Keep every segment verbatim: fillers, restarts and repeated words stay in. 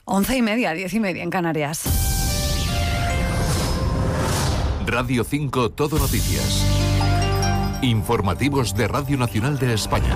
Once y media, diez y media en Canarias. Radio cinco Todo Noticias. Informativos de Radio Nacional de España.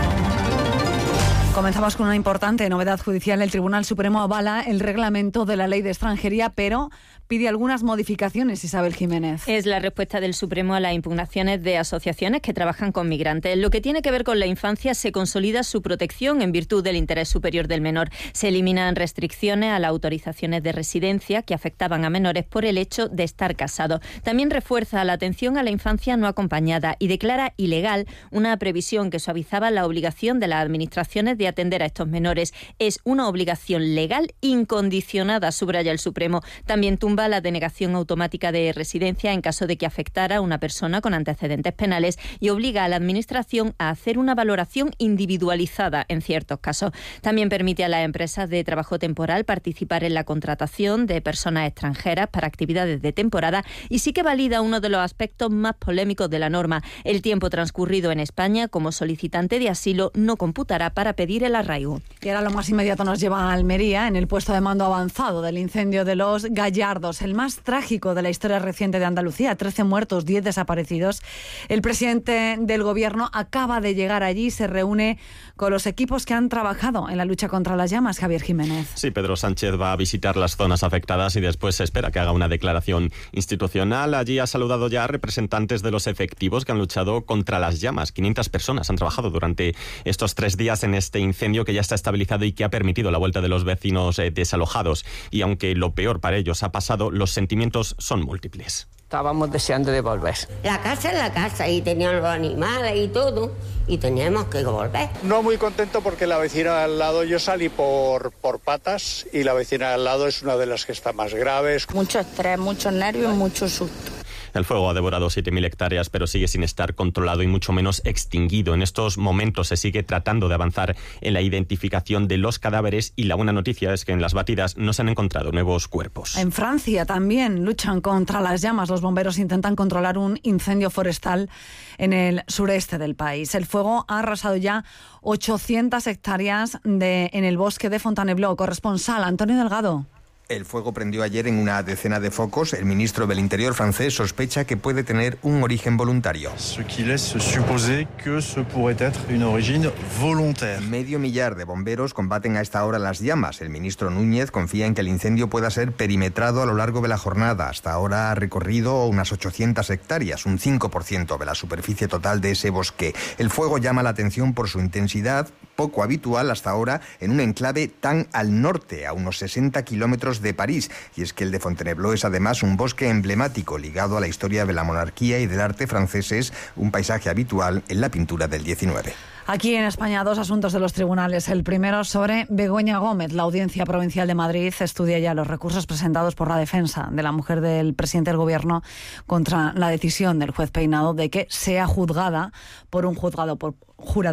Comenzamos con una importante novedad judicial. El Tribunal Supremo avala el reglamento de la Ley de Extranjería, pero pide algunas modificaciones. Isabel Jiménez. Es la respuesta del Supremo a las impugnaciones de asociaciones que trabajan con migrantes. En lo que tiene que ver con la infancia, se consolida su protección en virtud del interés superior del menor. Se eliminan restricciones a las autorizaciones de residencia que afectaban a menores por el hecho de estar casados. También refuerza la atención a la infancia no acompañada y declara ilegal una previsión que suavizaba la obligación de las administraciones de atender a estos menores. Es una obligación legal incondicionada, subraya el Supremo. También tumba la denegación automática de residencia en caso de que afectara a una persona con antecedentes penales y obliga a la Administración a hacer una valoración individualizada en ciertos casos. También permite a las empresas de trabajo temporal participar en la contratación de personas extranjeras para actividades de temporada y sí que valida uno de los aspectos más polémicos de la norma. El tiempo transcurrido en España como solicitante de asilo no computará para pedir el arraigo. Y ahora lo más inmediato nos lleva a Almería, en el puesto de mando avanzado del incendio de Los Gallardos, el más trágico de la historia reciente de Andalucía. trece muertos, diez desaparecidos. El presidente del Gobierno acaba de llegar allí y se reúne con los equipos que han trabajado en la lucha contra las llamas. Javier Jiménez. Sí, Pedro Sánchez va a visitar las zonas afectadas y después se espera que haga una declaración institucional. Allí ha saludado ya a representantes de los efectivos que han luchado contra las llamas. quinientas personas han trabajado durante estos tres días en este incendio que ya está estabilizado y que ha permitido la vuelta de los vecinos eh, desalojados. Y aunque lo peor para ellos ha pasado, los sentimientos son múltiples. Estábamos deseando de volver. La casa es la casa y tenían los animales y todo y teníamos que volver. No muy contento porque la vecina al lado, yo salí por, por patas y la vecina al lado es una de las que está más graves. Mucho estrés, muchos nervios, mucho susto. El fuego ha devorado siete mil hectáreas, pero sigue sin estar controlado y mucho menos extinguido. En estos momentos se sigue tratando de avanzar en la identificación de los cadáveres y la buena noticia es que en las batidas no se han encontrado nuevos cuerpos. En Francia también luchan contra las llamas. Los bomberos intentan controlar un incendio forestal en el sureste del país. El fuego ha arrasado ya ochocientas hectáreas de, en el bosque de Fontainebleau. Corresponsal Antonio Delgado. El fuego prendió ayer en una decena de focos. El ministro del Interior francés sospecha que puede tener un origen voluntario. Medio millar de bomberos combaten a esta hora las llamas. El ministro Núñez confía en que el incendio pueda ser perimetrado a lo largo de la jornada. Hasta ahora ha recorrido unas ochocientas hectáreas, un cinco por ciento de la superficie total de ese bosque. El fuego llama la atención por su intensidad, poco habitual hasta ahora en un enclave tan al norte, a unos sesenta kilómetros de París. Y es que el de Fontainebleau es además un bosque emblemático ligado a la historia de la monarquía y del arte franceses, un paisaje habitual en la pintura del diecinueve. Aquí en España, dos asuntos de los tribunales. El primero sobre Begoña Gómez. La Audiencia Provincial de Madrid estudia ya los recursos presentados por la defensa de la mujer del presidente del Gobierno contra la decisión del juez Peinado de que sea juzgada por un juzgado por jurado